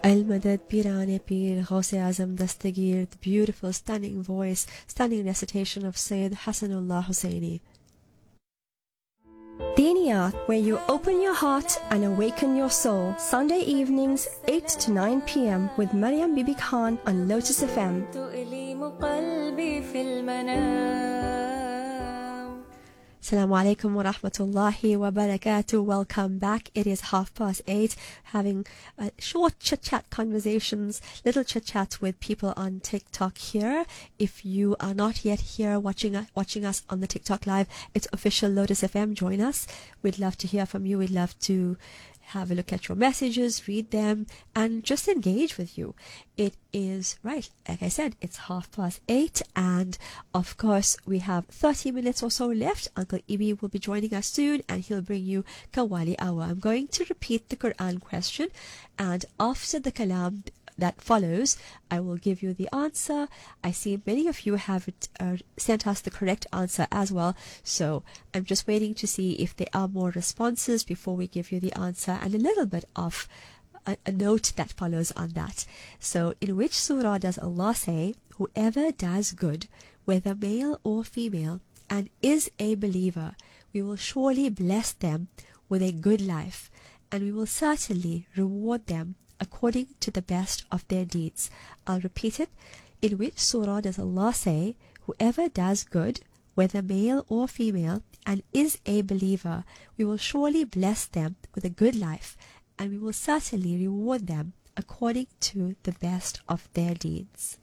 Al-Madad Pirane Pir Ghaus Azam Dastagir, the beautiful, stunning voice, stunning recitation of Sayyid Hasanullah Husseini. Diniyat, where you open your heart and awaken your soul. Sunday evenings, 8 to 9 p.m. with Maryam Bibi Khan on Lotus FM. Assalamu alaikum wa rahmatullahi wa barakatuh. Welcome back. It is 8:30, having short chit-chat conversations, little chit-chats with people on TikTok here. If you are not yet here watching us on the TikTok live, it's official Lotus FM. Join us. We'd love to hear from you. We'd love to have a look at your messages, read them, and just engage with you. It is, right, like I said, it's 8:30, and of course we have 30 minutes or so left. Uncle Ibi will be joining us soon, and he'll bring you Kawali Awa. I'm going to repeat the Quran question, and after the kalam that follows, I will give you the answer. I see many of you have sent us the correct answer as well, so I'm just waiting to see if there are more responses before we give you the answer, and a little bit of a note that follows on that. So, in which surah does Allah say, "Whoever does good, whether male or female, and is a believer, we will surely bless them with a good life, and we will certainly reward them according to the best of their deeds"? I'll repeat it. In which surah does Allah say, "Whoever does good, whether male or female, and is a believer, we will surely bless them with a good life, and we will certainly reward them according to the best of their deeds"?